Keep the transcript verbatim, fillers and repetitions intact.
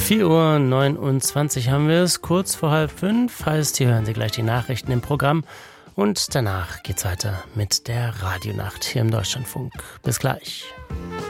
vier Uhr neunundzwanzig haben wir es, kurz vor halb fünf, heißt, hier hören Sie gleich die Nachrichten im Programm und danach geht's weiter mit der Radionacht hier im Deutschlandfunk. Bis gleich.